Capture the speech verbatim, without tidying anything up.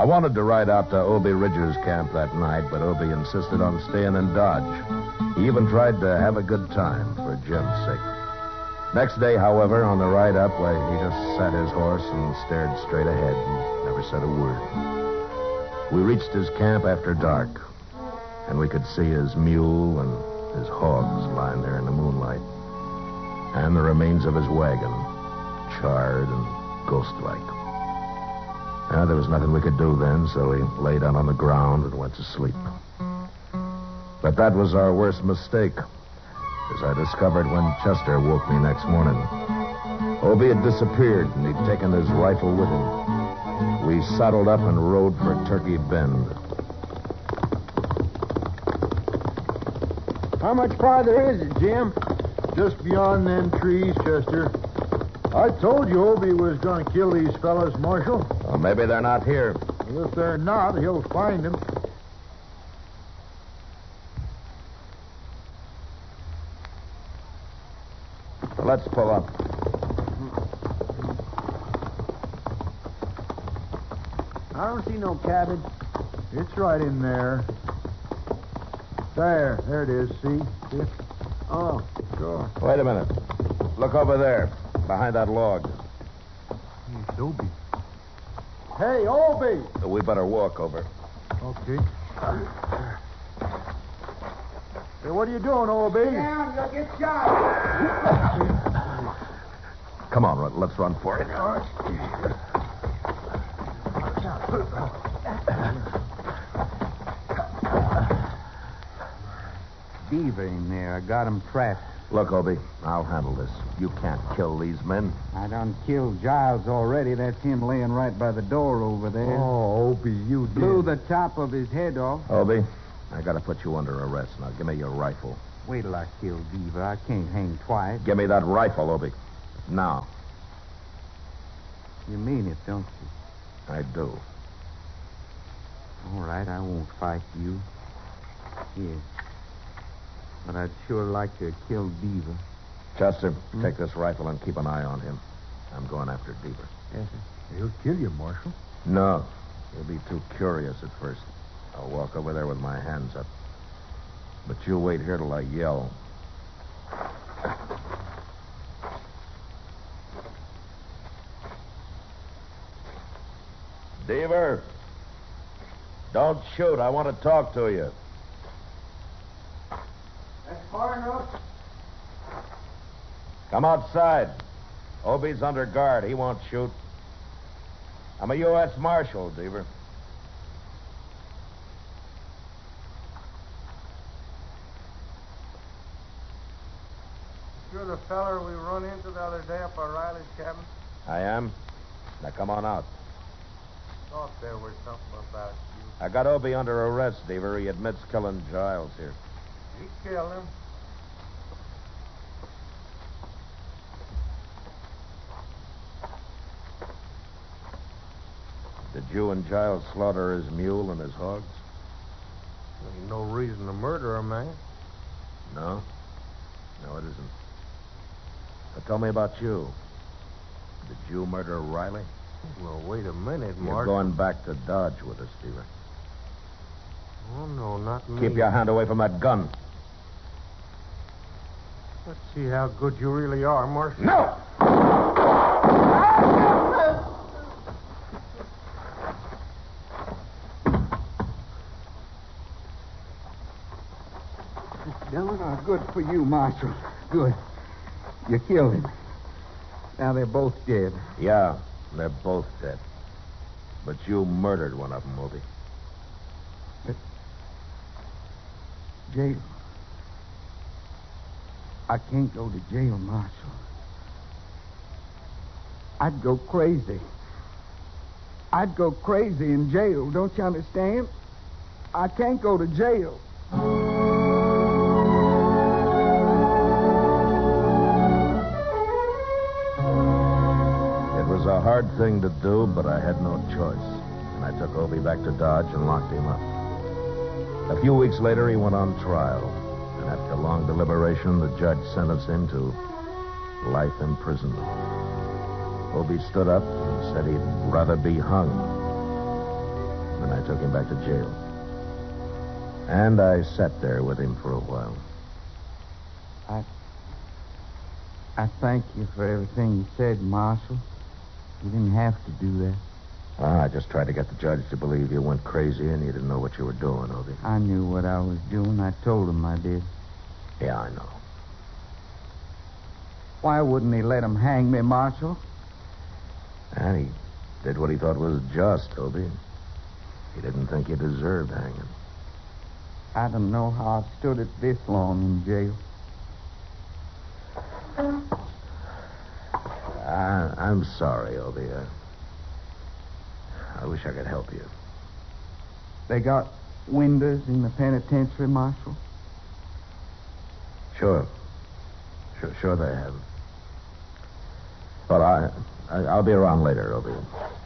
wanted to ride out to Obie Ridger's camp that night, but Obie insisted on staying in Dodge. He even tried to have a good time for Jim's sake. Next day, however, on the ride up, why, he just sat his horse and stared straight ahead and never said a word. We reached his camp after dark, and we could see his mule and his hogs lying there in the moonlight, and the remains of his wagon, charred and ghost-like. Uh, there was nothing we could do then, so we lay down on the ground and went to sleep. But that was our worst mistake, as I discovered when Chester woke me next morning. Obie had disappeared, and he'd taken his rifle with him. We saddled up and rode for Turkey Bend. How much farther is it, Jim? Just beyond them trees, Chester. I told you Obie was going to kill these fellas, Marshal. Well, maybe they're not here. Well, if they're not, he'll find them. So let's pull up. I don't see no cabin. It's right in there. There, there it is, see? See it? Oh, sure. Wait a minute. Look over there, behind that log. It's Obie. Hey, Obie! We better walk over. Okay. Hey, what are you doing, Obie? Down, you'll get shot. Come on, let's run for it. Beaver in there. I got him trapped. Look, Obie, I'll handle this. You can't kill these men. I done killed Giles already. That's him laying right by the door over there. Oh, Obie, you did. Blew the top of his head off. Obie, I gotta put you under arrest. Now, give me your rifle. Wait till I kill Beaver. I can't hang twice. Give me that rifle, Obie. Now. You mean it, don't you? I do. All right, I won't fight you. Here. But I'd sure like to kill Beaver. Chester, hmm? take this rifle and keep an eye on him. I'm going after Beaver. Yes, sir. He'll kill you, Marshal. No. He'll be too curious at first. I'll walk over there with my hands up. But you wait here till I yell. Beaver! Don't shoot. I want to talk to you. That's far enough. Come outside. Obie's under guard. He won't shoot. I'm a U S Marshal, Beaver. You're the feller we run into the other day up at Riley's cabin? I am. Now come on out. Thought there was something about you. I got Obie under arrest, Beaver. He admits killing Giles here. You killed him. Did you and Giles slaughter his mule and his hogs? Ain't no reason to murder a man. No? No, it isn't. But tell me about you. Did you murder Riley? Well, wait a minute, You're Mark. going back to Dodge with us, Beaver. Oh, no, not me. Keep your hand away from that gun. Let's see how good you really are, Marshal. No! Dillon, are good for you, Marshal. Good. You killed him. Now they're both dead. Yeah, they're both dead. But you murdered one of them, Obie. But... Jail. I can't go to jail, Marshal. I'd go crazy. I'd go crazy in jail, don't you understand? I can't go to jail. It was a hard thing to do, but I had no choice. And I took Obie back to Dodge and locked him up. A few weeks later, he went on trial. And after long deliberation, the judge sentenced him to life imprisonment. Obie stood up and said he'd rather be hung. Then I took him back to jail. And I sat there with him for a while. I... I thank you for everything you said, Marshal. You didn't have to do that. Well, I just tried to get the judge to believe you went crazy and you didn't know what you were doing, Obie. I knew what I was doing. I told him I did. Yeah, I know. Why wouldn't he let him hang me, Marshal? And he did what he thought was just, Obie. He didn't think you deserved hanging. I don't know how I've stood it this long in jail. I, I'm sorry, Obie. I, I wish I could help you. They got windows in the penitentiary, Marshal? Sure. Sure, sure they have. Well, I, I, I'll be around later, Obie.